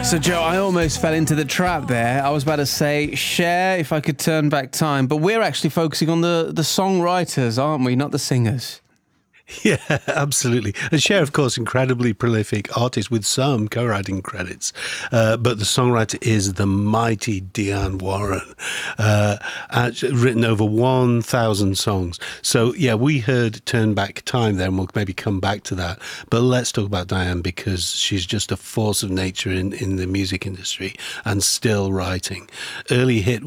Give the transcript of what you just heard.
So, Joe, I almost fell into the trap there. I was about to say, Cher, If I Could Turn Back Time. But we're actually focusing on the songwriters, aren't we? Not the singers. Yeah, absolutely. And Cher, of course, incredibly prolific artist with some co-writing credits. But the songwriter is the mighty Diane Warren, written over 1,000 songs. So, yeah, we heard Turn Back Time there, and we'll maybe come back to that. But let's talk about Diane, because she's just a force of nature in the music industry and still writing. Early hit